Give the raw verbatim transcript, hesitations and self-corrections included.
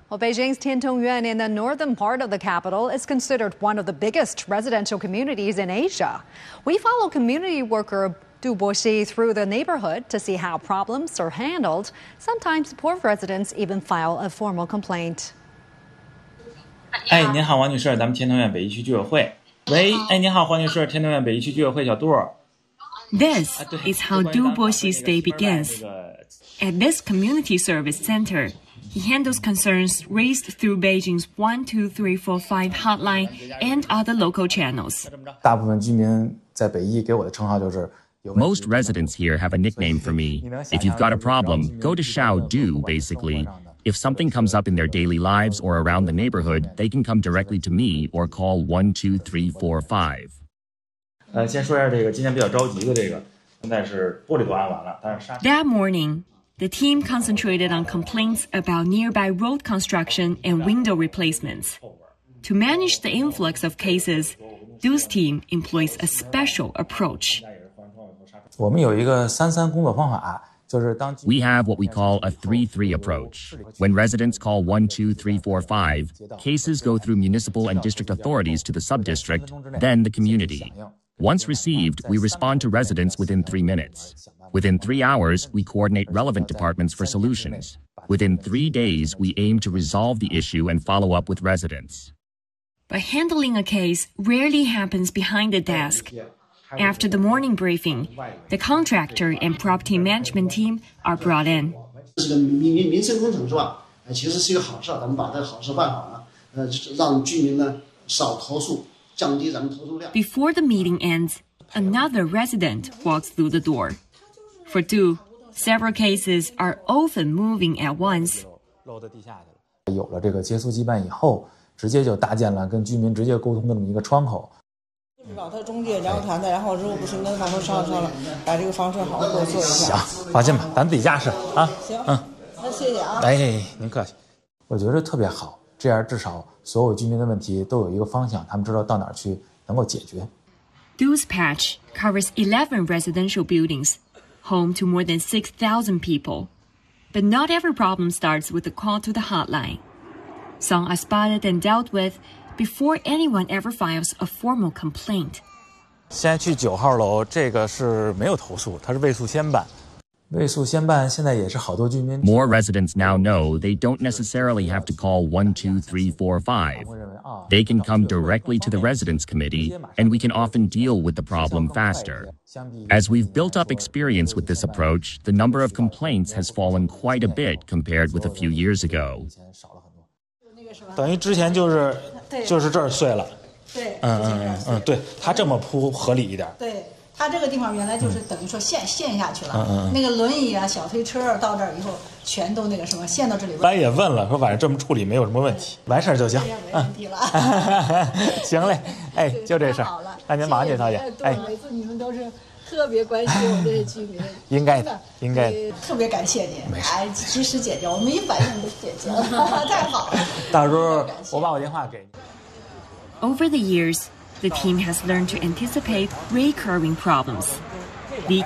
Well, Beijing's Tiantong in the northern part of the capital is considered one of the biggest residential communities in Asia. We follow community worker Du Boxi through the neighborhood to see how problems are handled. Sometimes poor residents even file a formal complaint. 哎，您好，王女士，咱们天通苑北一区居委会。喂，哎，您好，黄女士，天通苑北一区居委会小杜。 This is how Du Boxi's day begins. At this community service center, he handles concerns raised through Beijing's one two three four five hotline and other local channels. 大部分居民在北一给我的称号就是 Most residents here have a nickname for me. If you've got a problem, go to Xiao Du, basically. If something comes up in their daily lives or around the neighborhood, they can come directly to me or call one two three four five. 呃，先说一下这个今天比较着急的这个，现在是玻璃都安完了，但是沙。 That morning, the team concentrated on complaints about nearby road construction and window replacements. To manage the influx of cases, Du's team employs a special approach. 我们有一个三三工作方法，就是当 We have what we call a three three approach. When residents call one two three four five, cases go through municipal and district authorities to the subdistrict, then the community. Once received, we respond to residents within three minutes. Within three hours, we coordinate relevant departments for solutions. Within three days, we aim to resolve the issue and follow up with residents. But handling a case rarely happens behind the desk. After the morning briefing, the contractor and property management team are brought in. 这个民民生工程是吧？其实是一个好事，咱们把这个好事办好了，呃，让居民呢少投诉，降低咱们投诉量。 Before the meeting ends, another resident walks through the door. For Du, several cases are often moving at once. 有了这个接苏基办以后，直接就搭建了跟居民直接沟通的这么一个窗口。 找他中介，然后谈谈，然后如果不行，跟法官商量商量，把这个房车好好给我做一下。 行，放心吧，咱自己家事啊。 行， 嗯， 那谢谢啊。 哎，您客气。我觉得特别好，这样至少所有居民的问题都有一个方向，他们知道到哪儿去能够解决。 Du's patch covers eleven residential buildings, home to more than six thousand people. But not every problem starts with a call to the hotline. Some are spotted and dealt with before anyone ever files a formal complaint. 现在去九号楼，这个是没有投诉，它是未诉先办。未诉先办现在也是好多居民。 More residents now know they don't necessarily have to call one two three four five. They can come directly to the residents committee, and we can often deal with the problem faster. As we've built up experience with this approach, the number of complaints has fallen quite a bit compared with a few years ago. 等于之前就是就是这儿碎了。 对， 嗯嗯嗯嗯，对，它这么铺合理一点。 对，它这个地方原来就是等于说陷陷下去了。嗯嗯。那个轮椅啊、小推车到这儿以后，全都那个什么陷到这里边。 咱也问了，说反正这么处理没有什么问题，完事儿就行。 没问题了。 行嘞，哎，就这事儿。那您忙去，涛姐。哎， 每次你们都是特别关心我这些居民。 应该的，应该的。 特别感谢您，哎，及时解决，我们一反应就解决了，太好了。 到时候我把我电话给你。 Over the years, the team has learned to anticipate recurring problems. The